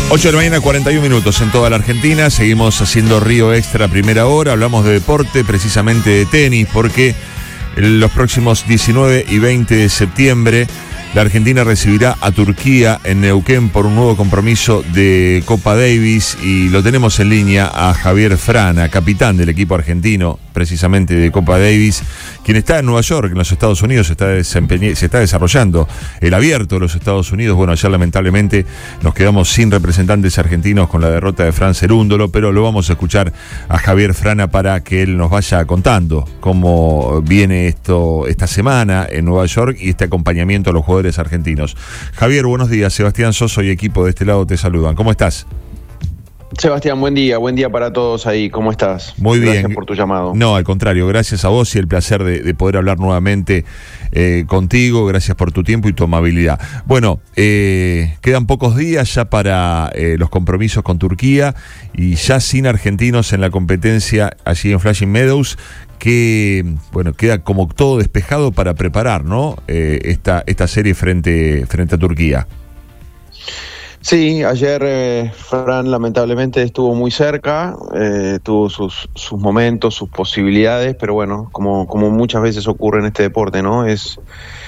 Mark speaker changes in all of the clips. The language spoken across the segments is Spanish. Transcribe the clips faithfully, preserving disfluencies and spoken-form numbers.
Speaker 1: ocho de la mañana, cuarenta y un minutos en toda la Argentina. Seguimos haciendo Río Extra primera hora. Hablamos de deporte, precisamente de tenis, porque los próximos diecinueve y veinte de septiembre la Argentina recibirá a Turquía en Neuquén por un nuevo compromiso de Copa Davis, y lo tenemos en línea a Javier Frana, capitán del equipo argentino precisamente de Copa Davis, quien está en Nueva York, en los Estados Unidos. Se está, desempeñ- se está desarrollando el Abierto de los Estados Unidos. Bueno, ayer lamentablemente nos quedamos sin representantes argentinos con la derrota de Fran Cerúndolo, pero lo vamos a escuchar a Javier Frana para que él nos vaya contando cómo viene esto esta semana en Nueva York y este acompañamiento a los jugadores argentinos. Javier, buenos días. Sebastián Soso y equipo de este lado te saludan. ¿Cómo estás?
Speaker 2: Sebastián, buen día, buen día para todos ahí. ¿Cómo estás?
Speaker 1: Muy bien.
Speaker 2: Gracias por tu llamado.
Speaker 1: No, al contrario, gracias a vos y el placer de, de poder hablar nuevamente eh, contigo. Gracias por tu tiempo y tu amabilidad. Bueno, eh, quedan pocos días ya para eh, los compromisos con Turquía y ya sin argentinos en la competencia allí en Flushing Meadows, que bueno, queda como todo despejado para preparar, ¿no? Eh, esta, esta serie frente, frente a Turquía.
Speaker 2: Sí, ayer eh, Fran lamentablemente estuvo muy cerca, eh, tuvo sus, sus momentos, sus posibilidades, pero bueno, como, como muchas veces ocurre en este deporte, ¿no? Es,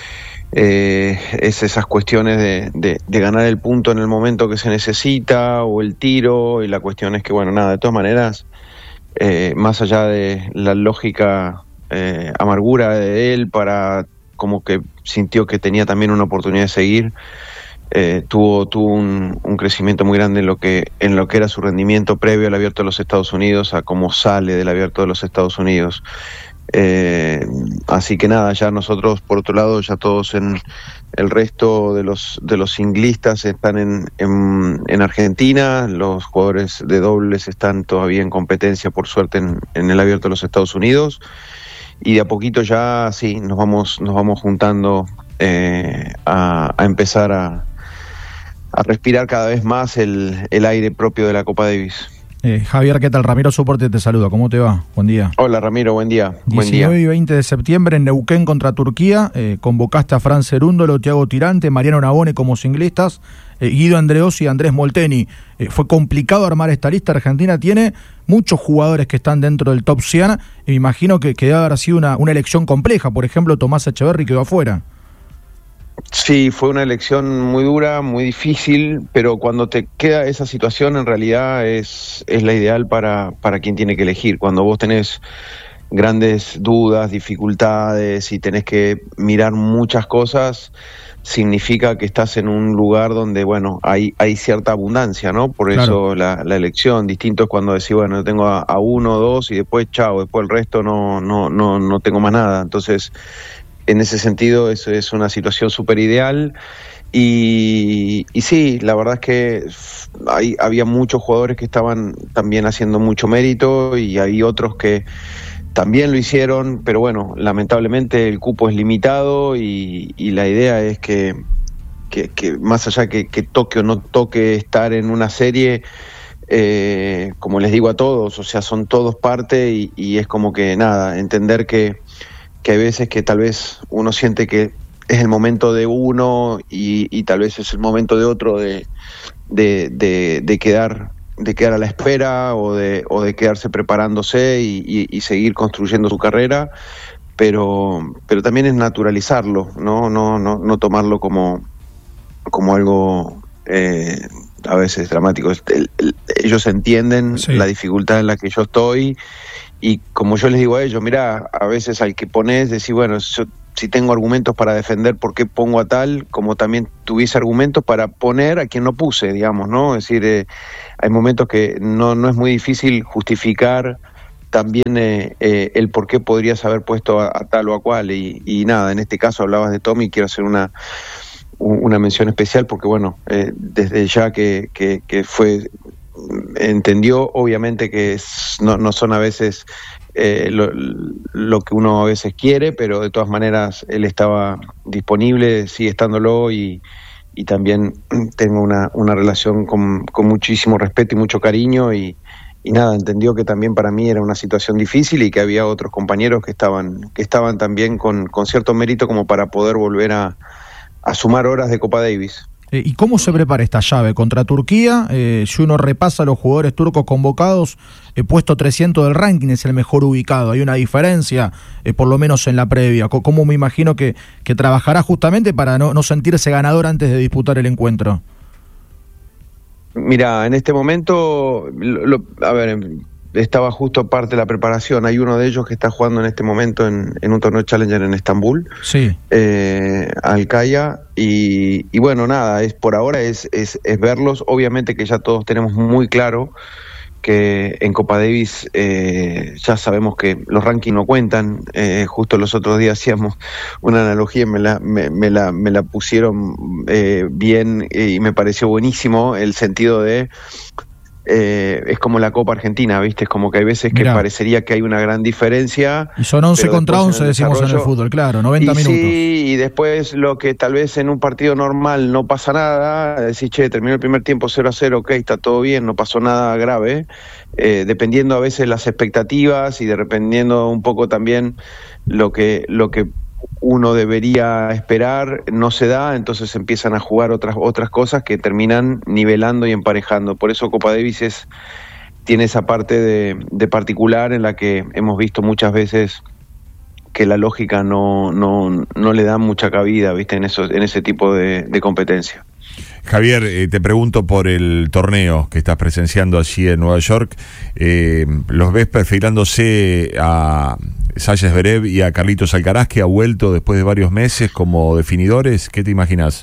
Speaker 2: eh, es esas cuestiones de, de, de ganar el punto en el momento que se necesita, o el tiro, y la cuestión es que, bueno, nada, de todas maneras, eh, más allá de la lógica eh, amargura de él, para como que sintió que tenía también una oportunidad de seguir, Eh, tuvo tuvo un, un crecimiento muy grande en lo que en lo que era su rendimiento previo al Abierto de los Estados Unidos a cómo sale del Abierto de los Estados Unidos. Eh, así que nada, ya nosotros por otro lado, ya todos en el resto de los de los singlistas están en, en, en Argentina. Los jugadores de dobles están todavía en competencia, por suerte, en, en el Abierto de los Estados Unidos, y de a poquito ya sí nos vamos nos vamos juntando eh, a, a empezar a a respirar cada vez más el, el aire propio de la Copa Davis.
Speaker 3: Eh, Javier, ¿qué tal? Ramiro Soporte te saluda, ¿cómo te va? Buen día.
Speaker 2: Hola Ramiro, buen día. Buen
Speaker 3: diecinueve
Speaker 2: día.
Speaker 3: y veinte de septiembre en Neuquén contra Turquía, eh, convocaste a Fran Cerúndolo, Thiago Tirante, Mariano Navone como singlistas, eh, Guido Andreossi y Andrés Molteni. Eh, fue complicado armar esta lista. Argentina tiene muchos jugadores que están dentro del top cien, y me imagino que, que debe haber sido una, una elección compleja. Por ejemplo, Tomás Echeverry quedó afuera.
Speaker 2: Sí, fue una elección muy dura, muy difícil, pero cuando te queda esa situación, en realidad es, es la ideal para, para quien tiene que elegir. Cuando vos tenés grandes dudas, dificultades y tenés que mirar muchas cosas, significa que estás en un lugar donde, bueno, hay, hay cierta abundancia, ¿no? Por eso
Speaker 3: Claro.
Speaker 2: la, la elección. Distinto es cuando decís, bueno, yo tengo a, a uno o dos y después, chao, después el resto no, no, no, no tengo más nada. Entonces, en ese sentido, eso es una situación súper ideal. Y, y sí, la verdad es que hay, había muchos jugadores que estaban también haciendo mucho mérito, y hay otros que también lo hicieron, pero bueno, lamentablemente el cupo es limitado, y, y la idea es que, que, que más allá que, que toque o no toque estar en una serie, eh, como les digo a todos, o sea, son todos parte, y, y es como que nada, entender que que hay veces que tal vez uno siente que es el momento de uno y, y tal vez es el momento de otro de, de, de, de quedar de quedar a la espera, o de, o de quedarse preparándose y, y, y seguir construyendo su carrera, pero, pero también es naturalizarlo, no, no, no, no tomarlo como, como algo eh, a veces dramático. El, el, ellos entienden sí. la dificultad en la que yo estoy. Y como yo les digo a ellos, mirá, a veces al que pones, decís, bueno, yo, si tengo argumentos para defender por qué pongo a tal, como también tuviese argumentos para poner a quien no puse, digamos, ¿no? Es decir, eh, hay momentos que no, no es muy difícil justificar también eh, eh, el por qué podrías haber puesto a, a tal o a cual. Y, y nada, en este caso hablabas de Tommy, quiero hacer una, una mención especial porque, bueno, eh, desde ya que, que, que fue... entendió obviamente que es, no, no son a veces eh, lo, lo que uno a veces quiere, pero de todas maneras él estaba disponible, sigue estándolo, y, y también tengo una, una relación con, con muchísimo respeto y mucho cariño, y, y nada, entendió que también para mí era una situación difícil y que había otros compañeros que estaban, que estaban también con, con cierto mérito como para poder volver a, a sumar horas de Copa Davis.
Speaker 3: Eh, ¿Y cómo se prepara esta llave contra Turquía? Eh, si uno repasa a los jugadores turcos convocados, eh, puesto trescientos del ranking es el mejor ubicado. Hay una diferencia, eh, por lo menos en la previa. ¿Cómo me imagino que, que trabajará justamente para no, no sentirse ganador antes de disputar el encuentro?
Speaker 2: Mira, en este momento, lo, lo, a ver, estaba justo parte de la preparación. Hay uno de ellos que está jugando en este momento en, en un torneo Challenger en Estambul,
Speaker 3: sí.
Speaker 2: eh, Alcaya, y, y bueno, nada, es por ahora es, es, es verlos. Obviamente que ya todos tenemos muy claro que en Copa Davis eh, ya sabemos que los rankings no cuentan. Eh, justo los otros días hacíamos una analogía y me la, me, me la, me la pusieron eh, bien eh, y me pareció buenísimo el sentido de... Eh, es como la Copa Argentina, ¿viste? Es como que hay veces que Mirá. parecería que hay una gran diferencia.
Speaker 3: Y son once contra once, decimos en el fútbol, claro, noventa
Speaker 2: y
Speaker 3: minutos.
Speaker 2: Sí, y después lo que tal vez en un partido normal no pasa nada, decís, che, terminó el primer tiempo cero a cero, ok, está todo bien, no pasó nada grave, eh, dependiendo a veces las expectativas y dependiendo un poco también lo que, lo que uno debería esperar, no se da, entonces empiezan a jugar otras otras cosas que terminan nivelando y emparejando. Por eso Copa Davis es, tiene esa parte de, de particular en la que hemos visto muchas veces que la lógica no, no, no le da mucha cabida, ¿viste? En, eso, en ese tipo de, de competencia.
Speaker 1: Javier, eh, te pregunto por el torneo que estás presenciando allí en Nueva York. Eh, ¿Los ves perfilándose a Sasha Zverev y a Carlitos Alcaraz, que ha vuelto después de varios meses como definidores? ¿Qué te imaginas?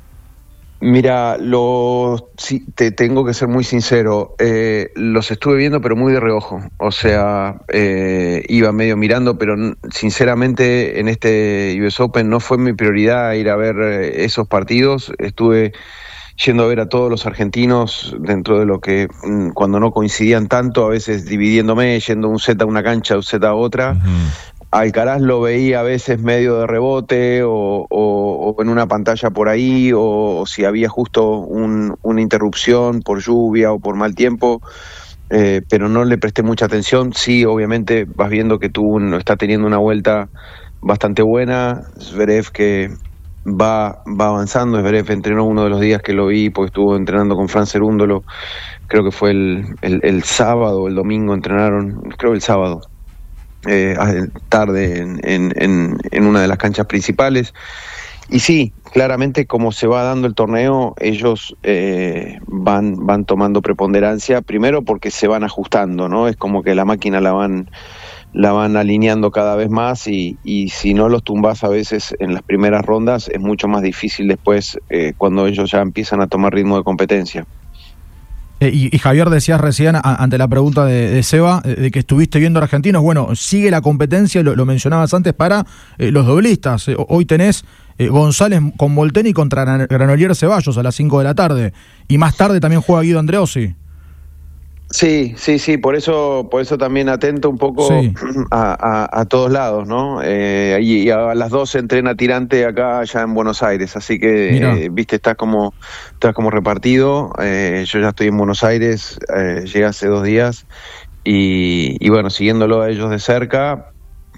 Speaker 2: Mira, los, sí, te tengo que ser muy sincero, eh, los estuve viendo pero muy de reojo, o sea, eh, iba medio mirando, pero sinceramente en este U S Open no fue mi prioridad ir a ver eh, esos partidos. Estuve yendo a ver a todos los argentinos dentro de lo que, cuando no coincidían tanto, a veces dividiéndome, yendo un set a una cancha, un set a otra. Uh-huh. Alcaraz lo veía a veces medio de rebote o, o, o en una pantalla por ahí, o, o si había justo un, una interrupción por lluvia o por mal tiempo, eh, pero no le presté mucha atención. Sí, obviamente vas viendo que tú está teniendo una vuelta bastante buena. Zverev que va, va avanzando. Zverev entrenó uno de los días que lo vi, porque estuvo entrenando con Fran Cerúndolo, creo que fue el, el, el sábado o el domingo entrenaron, creo el sábado. Eh, tarde en, en, en una de las canchas principales. Y sí, claramente como se va dando el torneo, ellos eh, van, van tomando preponderancia, primero porque se van ajustando, ¿no? Es como que la máquina la van, la van alineando cada vez más y, y si no los tumbas a veces en las primeras rondas, es mucho más difícil después eh, cuando ellos ya empiezan a tomar ritmo de competencia.
Speaker 3: Eh, y, y Javier, decías recién, a, ante la pregunta de, de Seba, de, de que estuviste viendo argentinos. Bueno, sigue la competencia, lo, lo mencionabas antes, para eh, los doblistas. Eh, hoy tenés eh, González con Molteni contra Granollers Ceballos a las cinco de la tarde. Y más tarde también juega Guido Andreossi.
Speaker 2: Sí, sí, sí, por eso, por eso también atento un poco sí. a, a, a todos lados, ¿no? Eh, y, y a las dos entrena Tirante acá ya en Buenos Aires, así que, eh, viste, estás como, estás como repartido. Eh, yo ya estoy en Buenos Aires, eh, llegué hace dos días y, y bueno, siguiéndolo a ellos de cerca,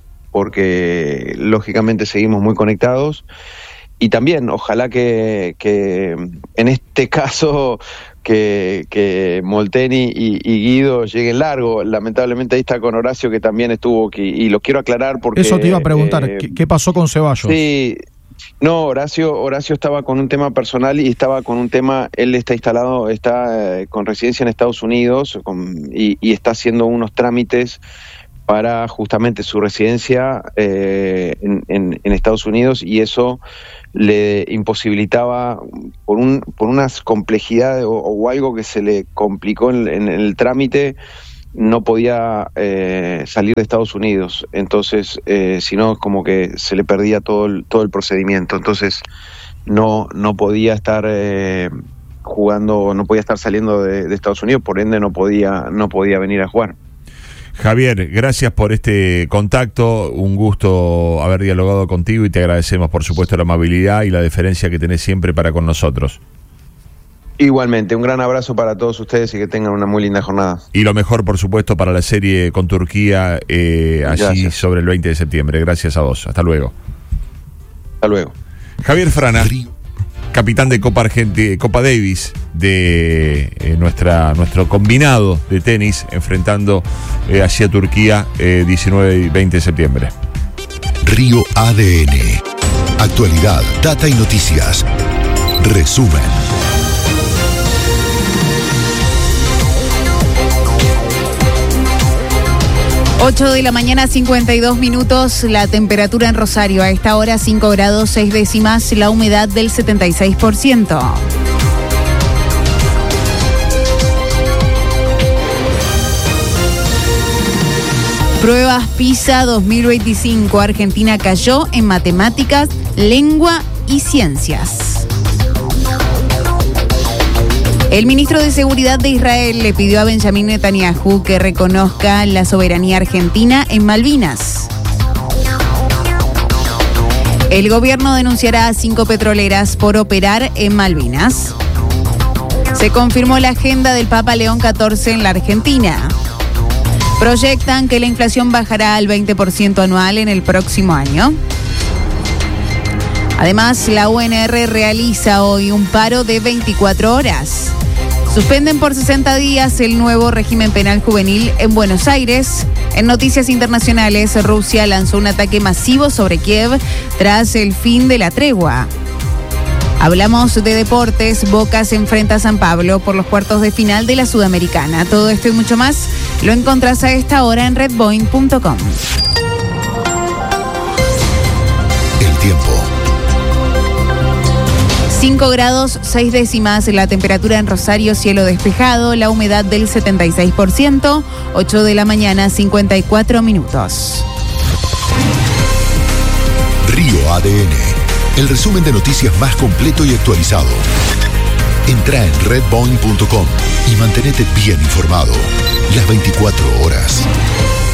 Speaker 2: porque lógicamente seguimos muy conectados. Y también, ojalá que, que en este caso que, que Molteni y, y Guido lleguen largo. Lamentablemente ahí está con Horacio, que también estuvo aquí, y lo quiero aclarar porque...
Speaker 3: Eso te iba a preguntar, eh, ¿qué, ¿qué pasó con Ceballos?
Speaker 2: Sí, no, Horacio, Horacio estaba con un tema personal y estaba con un tema, él está instalado, está eh, con residencia en Estados Unidos con, y, y está haciendo unos trámites para justamente su residencia eh, en, en, en Estados Unidos, y eso le imposibilitaba por un por unas complejidades o, o algo que se le complicó en, en el trámite, no podía eh, salir de Estados Unidos. Entonces, eh, si no, como que se le perdía todo el, todo el procedimiento. Entonces, no no podía estar eh, jugando, no podía estar saliendo de, de Estados Unidos, por ende no podía no podía venir a jugar.
Speaker 1: Javier, gracias por este contacto, un gusto haber dialogado contigo y te agradecemos por supuesto la amabilidad y la deferencia que tenés siempre para con nosotros.
Speaker 2: Igualmente, un gran abrazo para todos ustedes y que tengan una muy linda jornada.
Speaker 1: Y lo mejor por supuesto para la serie con Turquía eh, allí gracias. Sobre el veinte de septiembre. Gracias a vos, hasta luego.
Speaker 2: Hasta luego.
Speaker 1: Javier Frana. capitán de Copa Argenti- Copa Davis de eh, nuestra, nuestro combinado de tenis, enfrentando eh, hacia Turquía eh, diecinueve y veinte de septiembre.
Speaker 4: Río A D N. Actualidad, data y noticias. Resumen.
Speaker 5: ocho de la mañana, cincuenta y dos minutos, la temperatura en Rosario a esta hora cinco grados seis décimas, la humedad del setenta y seis por ciento. Pruebas PISA dos mil veinticinco, Argentina cayó en matemáticas, lengua y ciencias. El ministro de Seguridad de Israel le pidió a Benjamín Netanyahu que reconozca la soberanía argentina en Malvinas. El gobierno denunciará a cinco petroleras por operar en Malvinas. Se confirmó la agenda del Papa León catorce en la Argentina. Proyectan que la inflación bajará al veinte por ciento anual en el próximo año. Además, la U N R realiza hoy un paro de veinticuatro horas. Suspenden por sesenta días el nuevo régimen penal juvenil en Buenos Aires. En noticias internacionales, Rusia lanzó un ataque masivo sobre Kiev tras el fin de la tregua. Hablamos de deportes. Boca se enfrenta a San Pablo por los cuartos de final de la Sudamericana. Todo esto y mucho más lo encontrás a esta hora en red boeing punto com.
Speaker 4: El tiempo.
Speaker 5: cinco grados seis décimas, la temperatura en Rosario, cielo despejado, la humedad del setenta y seis por ciento, ocho de la mañana, cincuenta y cuatro minutos.
Speaker 4: Río A D N, el resumen de noticias más completo y actualizado. Entra en red boeing punto com y mantenete bien informado las veinticuatro horas.